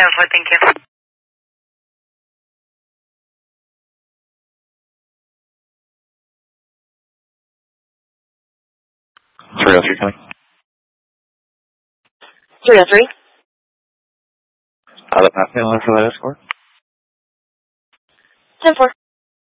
10-4, thank you. 303 coming. 303. The path handler for that escort. 10-4.